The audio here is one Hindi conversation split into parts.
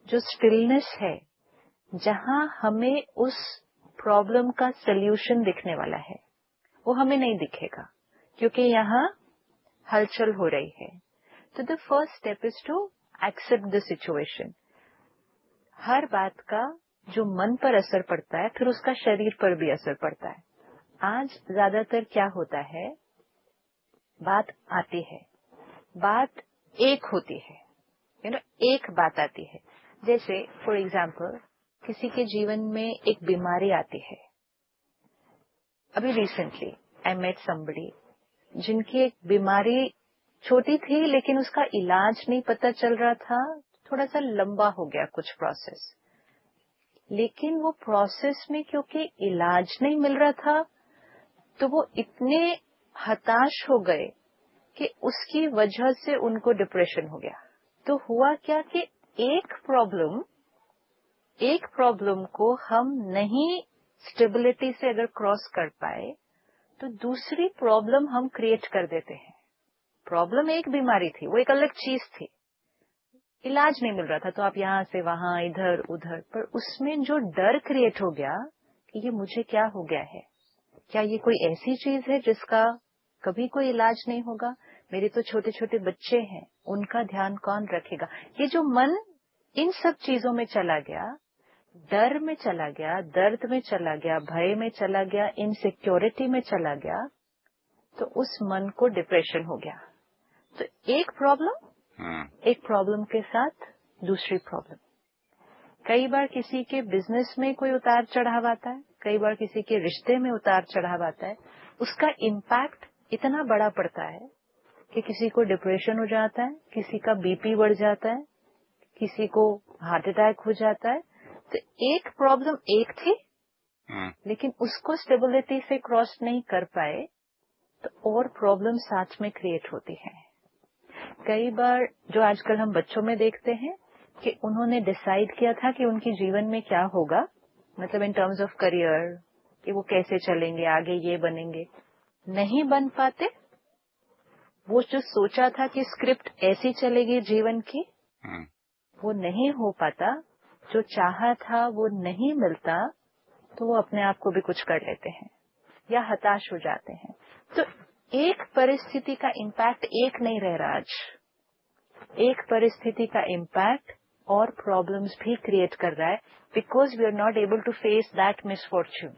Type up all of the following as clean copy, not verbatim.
जो स्टिलनेस है, जहां हमें उस प्रॉब्लम का सल्यूशन दिखने वाला है, वो हमें नहीं दिखेगा क्योंकि यहाँ हलचल हो रही है। तो the first step is to accept the situation. हर बात का जो मन पर असर पड़ता है, फिर उसका शरीर पर भी असर पड़ता है। आज ज्यादातर क्या होता है, बात आती है, बात एक होती है, एक बात आती है। जैसे फॉर एग्जाम्पल किसी के जीवन में एक बीमारी आती है। अभी रिसेंटली आई मेट समबडी जिनकी एक बीमारी छोटी थी, लेकिन उसका इलाज नहीं पता चल रहा था, थोड़ा सा लंबा हो गया कुछ प्रोसेस। लेकिन वो प्रोसेस में क्योंकि इलाज नहीं मिल रहा था, तो वो इतने हताश हो गए कि उसकी वजह से उनको डिप्रेशन हो गया। तो हुआ क्या कि एक प्रॉब्लम को हम नहीं स्टेबिलिटी से अगर क्रॉस कर पाए, तो दूसरी प्रॉब्लम हम क्रिएट कर देते हैं। प्रॉब्लम एक बीमारी थी, वो एक अलग चीज थी, इलाज नहीं मिल रहा था, तो आप यहाँ से वहां इधर उधर, पर उसमें जो डर क्रिएट हो गया कि ये मुझे क्या हो गया है, क्या ये कोई ऐसी चीज है जिसका कभी कोई इलाज नहीं होगा, मेरे तो छोटे छोटे बच्चे हैं, उनका ध्यान कौन रखेगा। ये जो मन इन सब चीजों में चला गया, डर में चला गया, दर्द में चला गया, भय में चला गया, इनसिक्योरिटी में चला गया, तो उस मन को डिप्रेशन हो गया। तो एक प्रॉब्लम के साथ दूसरी प्रॉब्लम। कई बार किसी के बिजनेस में कोई उतार चढ़ाव आता है, कई बार किसी के रिश्ते में उतार चढ़ाव आता है, उसका इम्पैक्ट इतना बड़ा पड़ता है कि किसी को डिप्रेशन हो जाता है, किसी का बीपी बढ़ जाता है, किसी को हार्ट अटैक हो जाता है। तो एक प्रॉब्लम एक थी, लेकिन उसको स्टेबिलिटी से क्रॉस नहीं कर पाए, तो और प्रॉब्लम साथ में क्रिएट होती है। कई बार जो आजकल हम बच्चों में देखते हैं कि उन्होंने डिसाइड किया था कि उनके जीवन में क्या होगा, मतलब इन टर्म्स ऑफ करियर, कि वो कैसे चलेंगे आगे, ये बनेंगे, नहीं बन पाते। वो जो सोचा था कि स्क्रिप्ट ऐसी चलेगी जीवन की, वो नहीं हो पाता, जो चाहा था वो नहीं मिलता, तो वो अपने आप को भी कुछ कर लेते हैं या हताश हो जाते हैं। तो एक परिस्थिति का इम्पैक्ट एक नहीं रह रहा आज, एक परिस्थिति का इम्पैक्ट और प्रॉब्लम्स भी क्रिएट कर रहा है, because we are not able to face that misfortune.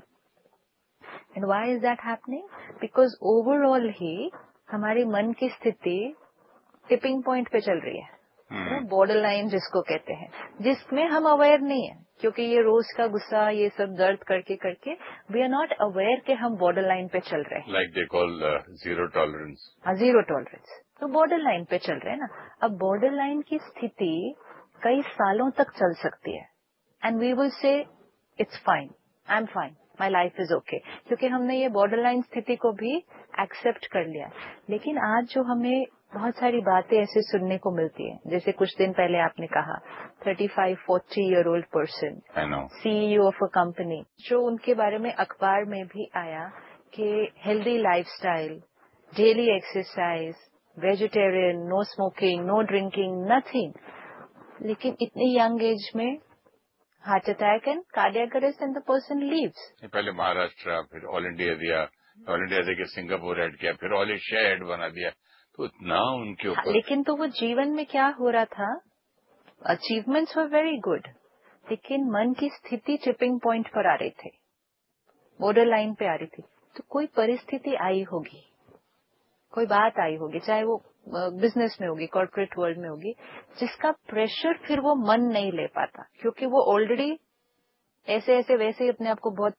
And why is that happening? Because overall ही हमारी मन की स्थिति टिपिंग पॉइंट पे चल रही है, बॉर्डर लाइन जिसको कहते हैं, जिसमें हम अवेयर नहीं है, क्योंकि ये रोज का गुस्सा, ये सब दर्द करके करके वी आर नॉट अवेयर कि हम बॉर्डर लाइन पे चल रहे हैं। Like they call zero tolerance. Zero tolerance, तो बॉर्डर लाइन पे चल रहे हैं ना। अब बॉर्डर लाइन की स्थिति कई सालों तक चल सकती है, and we will say it's fine, I am fine, my life is okay, क्योंकि हमने ये बॉर्डर लाइन स्थिति को भी एक्सेप्ट कर लिया। लेकिन आज जो हमें बहुत सारी बातें ऐसे सुनने को मिलती है, जैसे कुछ दिन पहले आपने कहा 35-40 year old person, CEO of a company, जो उनके बारे में अखबार में भी आया कि healthy lifestyle, daily exercise, vegetarian, no smoking, no drinking, nothing, लेकिन इतनी यंग एज में heart attack and cardiac arrest and the person leaves. पहले महाराष्ट्र, फिर ऑल इंडिया दिया, ऑल इंडिया देके सिंगापुर ऐड किया, फिर ऑल एशिया ऐड बना दिया, तो इतना उनके ऊपर। लेकिन तो वो जीवन में क्या हो रहा था, अचीवमेंट्स वर वेरी गुड, लेकिन मन की स्थिति टिपिंग पॉइंट पर आ रही थी, बॉर्डर लाइन पे आ रही थी। तो कोई परिस्थिति आई होगी, कोई बात आई होगी, चाहे वो बिजनेस में होगी, कॉर्पोरेट वर्ल्ड में होगी, जिसका प्रेशर फिर वो मन नहीं ले पाता, क्योंकि वो ऑलरेडी ऐसे ऐसे वैसे ही अपने आप को बहुत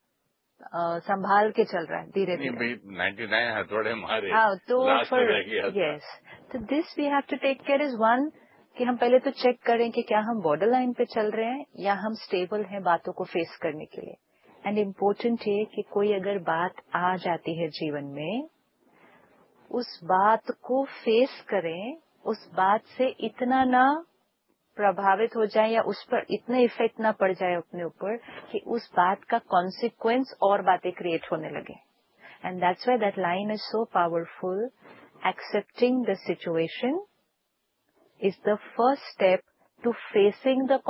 संभाल के चल रहा है धीरे धीरे। 99 हथौड़े मारे, हाँ, तो लास्ट में रह गया। यस, तो this we have to take care is one, कि हम पहले तो चेक करें कि क्या हम बॉर्डर लाइन पे चल रहे हैं या हम स्टेबल हैं बातों को फेस करने के लिए। एंड इम्पोर्टेंट है कि कोई अगर बात आ जाती है जीवन में, उस बात को फेस करें, उस बात से इतना ना प्रभावित हो जाए या उस पर इतना इफेक्ट ना पड़ जाए अपने ऊपर कि उस बात का कॉन्सिक्वेंस और बातें क्रिएट होने लगे। And that's why that line is so powerful. Accepting the situation is the first step to facing the